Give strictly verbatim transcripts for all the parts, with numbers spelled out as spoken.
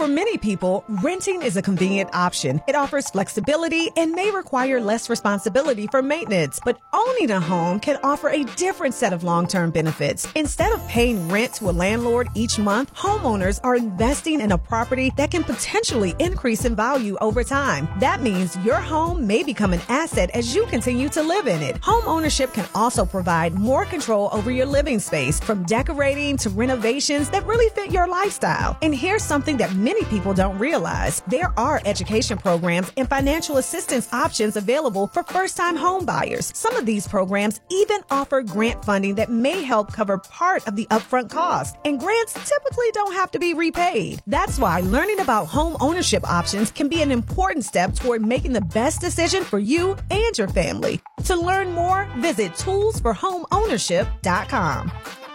many people, renting is a convenient option. It offers flexibility and may require less responsibility for maintenance, but owning a home can offer a different set of long-term benefits. Instead of paying rent to a landlord each month, homeowners are investing in a property that can potentially increase in value over time. That means your home may become an asset as you continue to live in it. Home ownership can also provide more control over your living space, from decorating to renovations that really fit your lifestyle. And here's something that many people don't realize. There are education programs and financial assistance options available for first-time home buyers. Some of these programs even offer grant funding that may help cover part of the upfront cost. And grants typically don't have to be repaid. That's why learning about home ownership options can be an important step toward making the best decision for you and your family. To learn more, visit tools for home ownership dot com.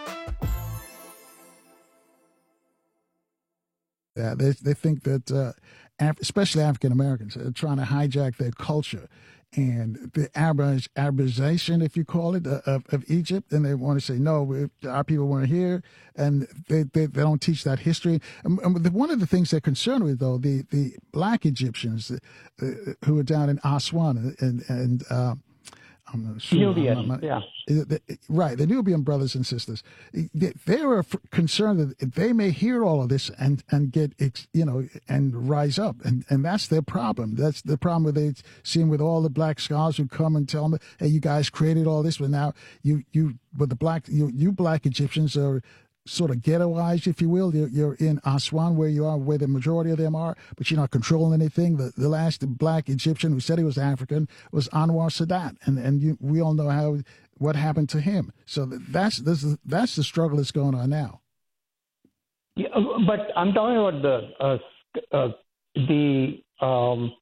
Yeah, they they think that, uh, Af- especially African Americans, are trying to hijack their culture and the Arab- Arabization, if you call it, uh, of, of Egypt. And they want to say, no, we, our people weren't here, and they, they, they don't teach that history. And, and the, one of the things they're concerned with, though, the, the black Egyptians uh, who are down in Aswan and, and uh, I'm not sure. Nubian, I'm not, yeah. The, the, right, the Nubian brothers and sisters. They, they were f- concerned that they may hear all of this and, and get, you know, and rise up. And, and that's their problem. That's the problem with they seeing with all the black scholars who come and tell them, hey, you guys created all this, but now you, you, but the black, you, you black Egyptians are sort of ghettoized, if you will. You're, you're in Aswan, where you are, where the majority of them are, but you're not controlling anything. The, the last black Egyptian who said he was African was Anwar Sadat, and and you, we all know how what happened to him. So that's this is, that's the struggle that's going on now. Yeah, but I'm talking about the uh, uh, the um,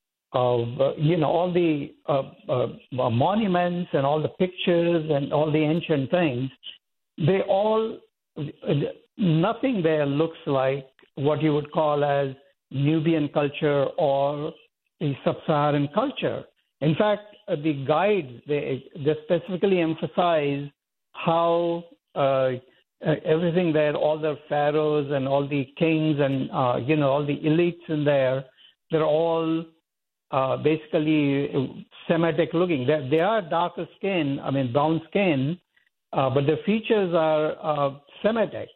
of uh, you know all the uh, uh, monuments and all the pictures and all the ancient things. They all nothing there looks like what you would call as Nubian culture or the sub-Saharan culture. In fact, uh, the guides, they, they specifically emphasize how uh, everything there, all the pharaohs and all the kings and, uh, you know, all the elites in there, they're all uh, basically Semitic looking. They, they are darker skin, I mean, brown skin, uh, but their features are uh, Semitic.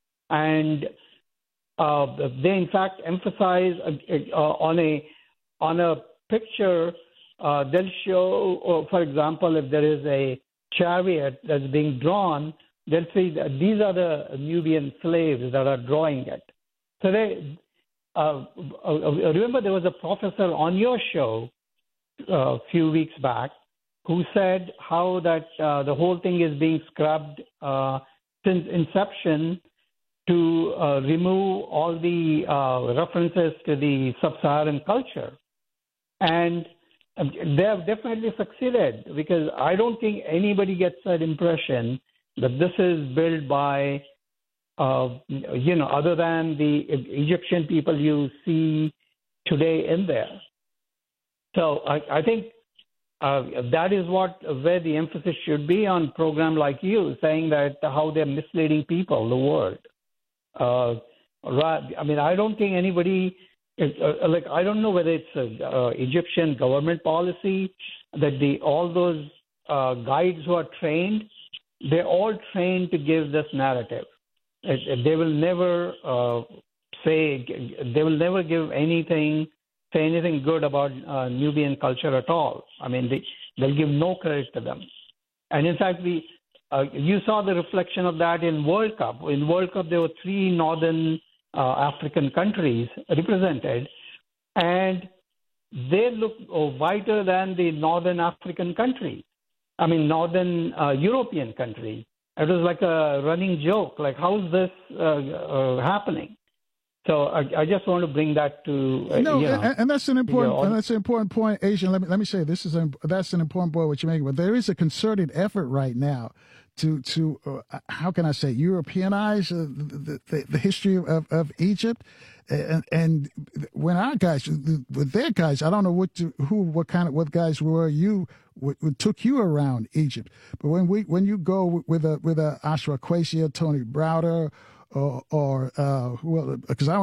And uh, they, in fact, emphasize uh, uh, on a on a picture, uh, they'll show, uh, for example, if there is a chariot that's being drawn, they'll say that these are the Nubian slaves that are drawing it. So they uh, uh, remember there was a professor on your show uh, a few weeks back who said how that uh, the whole thing is being scrubbed uh, since inception to uh, remove all the uh, references to the sub-Saharan culture. And they have definitely succeeded, because I don't think anybody gets that impression that this is built by, uh, you know, other than the Egyptian people you see today in there. So I, I think uh, that is what where the emphasis should be on a program like you, saying that how they're misleading people, the world. Uh, I mean, I don't think anybody, uh, like, I don't know whether it's a uh, Egyptian government policy that the all those uh, guides who are trained, they're all trained to give this narrative. It, they will never uh, say, they will never give anything, say anything good about uh, Nubian culture at all. I mean, they, they'll give no credit to them. And in fact, we, uh, you saw the reflection of that in World Cup. In World Cup, there were three northern uh, African countries represented, and they look oh, whiter than the northern African country. I mean, northern uh, European country. It was like a running joke. Like, how is this uh, uh, happening? So I, I just want to bring that to uh, no, you know, and, and that's an important and that's an important point, Asian. Let me let me say this is an, that's an important point what you're making. But there is a concerted effort right now to to uh, how can I say Europeanize uh, the, the the history of, of Egypt, and, and when our guys with their guys, I don't know what to, who what kind of what guys were you what, what took you around Egypt, but when we when you go with a with a Ashra Kwesi, Tony Browder, or, or uh, well, because I